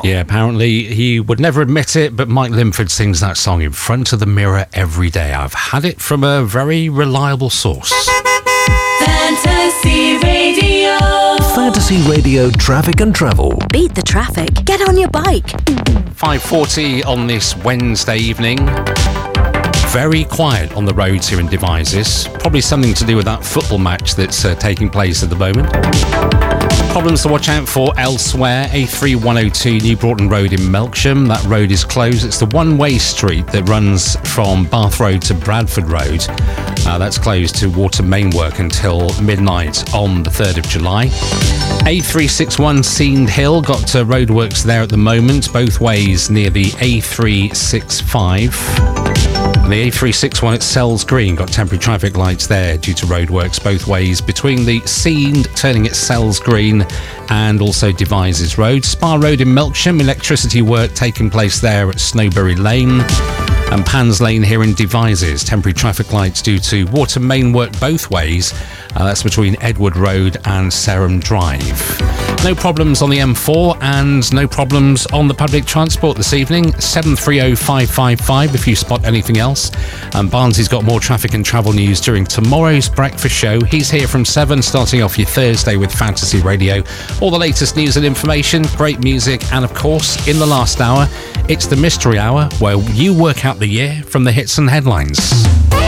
Yeah, apparently he would never admit it, but Mike Linford sings that song in front of the mirror every day. I've had it from a very reliable source. Fantasy Radio. Fantasy Radio Traffic and Travel. Beat the traffic. Get on your bike. 5:40 on this Wednesday evening. Very quiet on the roads here in Devizes. Probably something to do with that football match that's taking place at the moment. Problems to watch out for elsewhere. A3102 New Broughton Road in Melksham. That road is closed. It's the one-way street that runs from Bath Road to Bradford Road. That's closed to water main work until midnight on the 3rd of July. A361 Seend Hill, got roadworks there at the moment, both ways near the A365. The A361 at Sells Green got temporary traffic lights there due to roadworks both ways between the Seend turning at Sells Green and also Devizes Road. Spa Road in Melksham, electricity work taking place there at Snowberry Lane. And Pans Lane here in Devizes, temporary traffic lights due to water main work both ways. That's between Edward Road and Sarum Drive. No problems on the M4 and no problems on the public transport this evening. 730-555 if you spot anything else. And Barnsley's got more traffic and travel news during tomorrow's breakfast show. He's here from 7, starting off your Thursday with Fantasy Radio. All the latest news and information, great music, and of course, in the last hour, it's the Mystery Hour, where you work out the year from the hits and headlines.